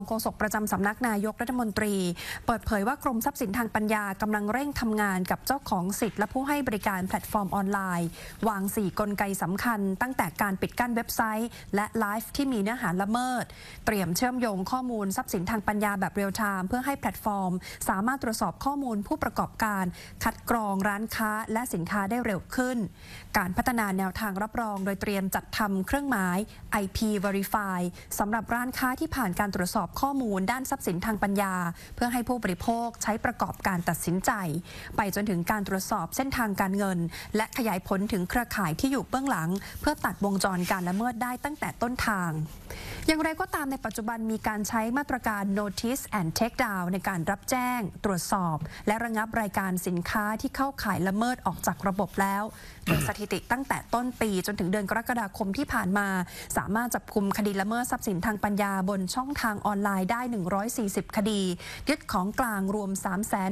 โฆษกประจำสำนักนายกรัฐมนตรีเปิดเผยว่ากรมทรัพย์สินทางปัญญากำลังเร่งทำงานกับเจ้าของสิทธิ์และผู้ให้บริการแพลตฟอร์มออนไลน์วาง4กลไกสำคัญตั้งแต่การปิดกั้นเว็บไซต์และไลฟ์ที่มีเนื้อหาละเมิดเตรียมเชื่อมโยงข้อมูลทรัพย์สินทางปัญญาแบบเรียลไทม์เพื่อให้แพลตฟอร์มสามารถตรวจสอบข้อมูลผู้ประกอบการคัดกรองร้านค้าและสินค้าได้เร็วขึ้นการพัฒนาแนวทางรับรองโดยเตรียมจัดทำเครื่องหมาย IP Verify สำหรับร้านค้าที่ผ่านการตรวจสอบข้อมูลด้านทรัพย์สินทางปัญญาเพื่อให้ผู้บริโภคใช้ประกอบการตัดสินใจไปจนถึงการตรวจสอบเส้นทางการเงินและขยายผลถึงเครือข่ายที่อยู่เบื้องหลังเพื่อตัดวงจรการละเมิดได้ตั้งแต่ต้นทางอย่างไรก็ตามในปัจจุบันมีการใช้มาตรการ Notice and Take Down ในการรับแจ้งตรวจสอบและระงับรายการสินค้าที่เข้าข่ายละเมิดออกจากระบบแล้วโดยสถิติตั้งแต่ต้นปีจนถึงเดือนกรกฎาคมที่ผ่านมาสามารถจับกุมคดีละเมิดทรัพย์สินทางปัญญาบนช่องทางออนไลน์ได้140คดียึดของกลางรวม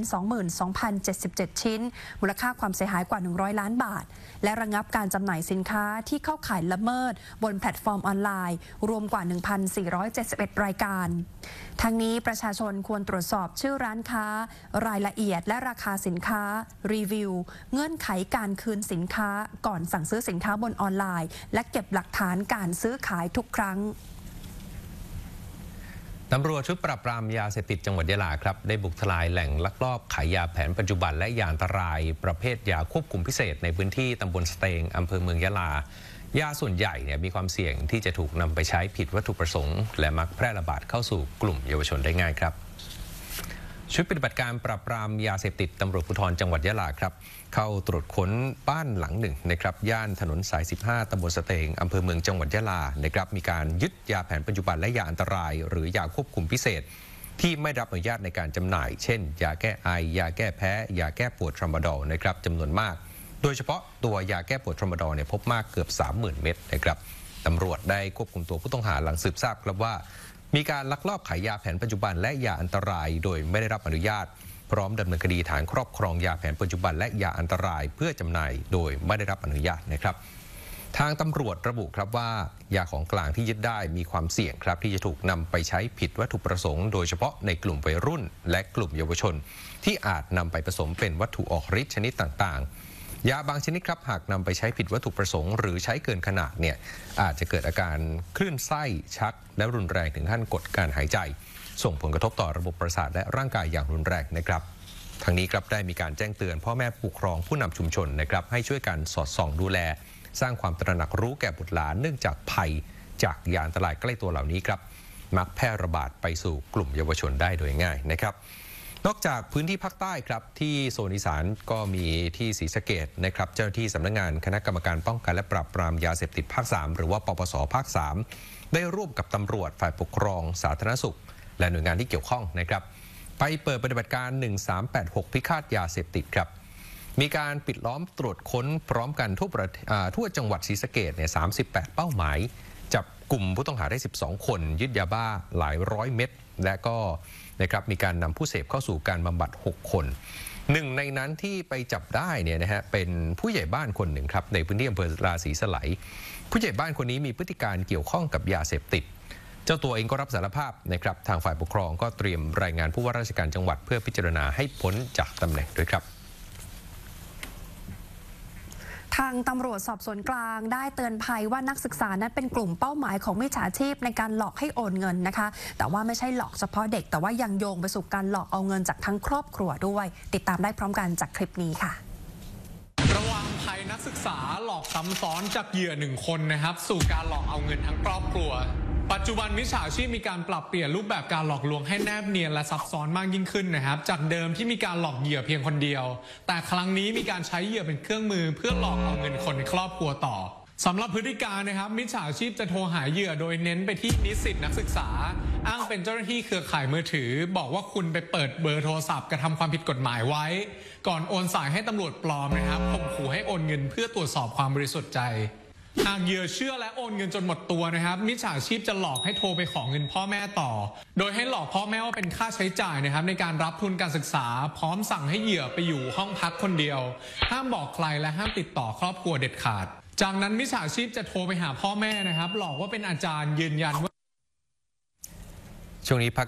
322,077 ชิ้นมูลค่าความเสียหายกว่า100ล้านบาทและระงับการจำหน่ายสินค้าที่เข้าข่ายละเมิดบนแพลตฟอร์มออนไลน์รวมกว่า 1,471 รายการทั้งนี้ประชาชนควรตรวจสอบชื่อร้านค้ารายละเอียดและราคาสินค้ารีวิวเงื่อนไขการคืนสินค้าก่อนสั่งซื้อสินค้าบนออนไลน์และเก็บหลักฐานการซื้อขายทุกครั้งตำรวจชุดปราบปรามยาเสพติดจังหวัดยะลาครับได้บุกทลายแหล่งลักลอบขายยาแผนปัจจุบันและยาอันตรายประเภทยาควบคุมพิเศษในพื้นที่ตำบลสเตงอำเภอเมืองยะลายาส่วนใหญ่มีความเสี่ยงที่จะถูกนำไปใช้ผิดวัตถุประสงค์และมักแพร่ระบาดเข้าสู่กลุ่มเยาวชนได้ง่ายครับชุดปฏิบัติการปราบปรามยาเสพติดตำรวจภูธรจังหวัดยะลาครับเข้าตรวจค้นบ้านหลังหนึ่งนะครับย่านถนนสาย15ตำบลสเตงอำเภอเมืองจังหวัดยะลานะครับมีการยึดยาแผนปัจจุบันและยาอันตรายหรือยาควบคุมพิเศษที่ไม่รับอนุญาตในการจำหน่ายเช่นยาแก้ไอยาแก้แพ้ยาแก้ปวดทรมาดอลนะครับจำนวนมากโดยเฉพาะตัวยาแก้ปวดทรมาดอลพบมากเกือบ 30,000 เม็ดนะครับตำรวจได้ควบคุมตัวผู้ต้องหาหลังสืบทราบครับว่ามีการลักลอบขายยาแผนปัจจุบันและยาอันตรายโดยไม่ได้รับอนุญาตพร้อมดำเนินคดีฐานครอบครองยาแผนปัจจุบันและยาอันตรายเพื่อจำหน่ายโดยไม่ได้รับอนุญาตนะครับทางตำรวจระบุครับว่ายาของกลางที่ยึดได้มีความเสี่ยงครับที่จะถูกนำไปใช้ผิดวัตถุประสงค์โดยเฉพาะในกลุ่มวัยรุ่นและกลุ่มเยาวชนที่อาจนำไปผสมเป็นวัตถุออกฤทธิ์ชนิดต่างๆยาบางชนิดครับหากนำไปใช้ผิดวัตถุประสงค์หรือใช้เกินขนาดอาจจะเกิดอาการคลื่นไส้ชักและรุนแรงถึงขั้นกดการหายใจส่งผลกระทบต่อระบบประสาทและร่างกายอย่างรุนแรงนะครับทางนี้ครับได้มีการแจ้งเตือนพ่อแม่ผู้ปกครองผู้นำชุมชนนะครับให้ช่วยกันสอดส่องดูแลสร้างความตระหนักรู้แก่บุตรหลานเนื่องจากภัยจากยาอันตรายใกล้ตัวเหล่านี้ครับมักแพร่ระบาดไปสู่กลุ่มเยาวชนได้โดยง่ายนะครับนอกจากพื้นที่ภาคใต้ครับที่โซนอีสานก็มีที่ศรีสะเกษนะครับเจ้าหน้าที่สำนักงานคณะกรรมการป้องกันและปราบปรามยาเสพติดภาค3หรือว่าปปสภาค3ได้ร่วมกับตำรวจฝ่ายปกครองสาธารณสุขและหน่วยงานที่เกี่ยวข้องนะครับไปเปิดปฏิบัติการ1386พิฆาตยาเสพติดครับมีการปิดล้อมตรวจค้นพร้อมกันทั่วจังหวัดศรีสะเกษ38เป้าหมายจับกลุ่มผู้ต้องหาได้12คนยึดยาบ้าหลายร้อยเม็ดและก็นะครับมีการนำผู้เสพเข้าสู่การบำบัด6คนหนึ่งในนั้นที่ไปจับได้เป็นผู้ใหญ่บ้านคนหนึ่งครับในพื้นที่อำเภอราศีสไลยผู้ใหญ่บ้านคนนี้มีพฤติการเกี่ยวข้องกับยาเสพติดเจ้าตัวเองก็รับสารภาพนะครับทางฝ่ายปกครองก็เตรียมรายงานผู้ว่าราชการจังหวัดเพื่อพิจารณาให้พ้นจากตำแหน่งด้วยครับทางตำรวจสอบสวนกลางได้เตือนภัยว่านักศึกษานั้นเป็นกลุ่มเป้าหมายของมิจฉาชีพในการหลอกให้โอนเงินนะคะแต่ว่าไม่ใช่หลอกเฉพาะเด็กแต่ว่ายังโยงไปสู่การหลอกเอาเงินจากทั้งครอบครัวด้วยติดตามได้พร้อมกันจากคลิปนี้ค่ะระวังภัยนักศึกษาหลอกซ้ำซ้อนจากเหยื่อ1คนนะครับสู่การหลอกเอาเงินทั้งครอบครัวปัจจุบันมิจฉาชีพมีการปรับเปลี่ยนรูปแบบการหลอกลวงให้แนบเนียนและซับซ้อนมากยิ่งขึ้นนะครับจากเดิมที่มีการหลอกเหยื่อเพียงคนเดียวแต่ครั้งนี้มีการใช้เหยื่อเป็นเครื่องมือเพื่อหลอกเอาเงินคนในครอบครัวต่อสำหรับพฤติการนะครับมิจฉาชีพจะโทรหาเหยื่อโดยเน้นไปที่นิสิตนักศึกษาอ้างเป็นเจ้าหน้าที่เครือข่ายมือถือบอกว่าคุณไปเปิดเบอร์โทรศัพท์กระทำความผิดกฎหมายไว้ก่อนโอนสายให้ตำรวจปลอมนะครับข่มขู่ให้โอนเงินเพื่อตรวจสอบความบริสุทธิ์ใจหากเหยื่อเชื่อและโอนเงินจนหมดตัวนะครับมิจฉาชีพจะหลอกให้โทรไปขอเงินพ่อแม่ต่อโดยให้หลอกพ่อแม่ว่าเป็นค่าใช้จ่ายนะครับในการรับทุนการศึกษาพร้อมสั่งให้เหยื่อไปอยู่ห้องพักคนเดียวห้ามบอกใครและห้ามติดต่อครอบครัวเด็ดขาดจากนั้นมิจฉาชีพจะโทรไปหาพ่อแม่นะครับหลอกว่าเป็นอาจารย์ยืนยันว่าช่วงนี้พัก